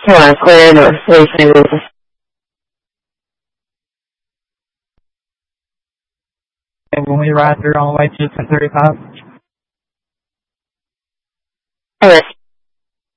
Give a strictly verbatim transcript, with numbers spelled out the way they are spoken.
Come on, clear north, three three. And when we ride through on the way to ten thirty-five. Alright.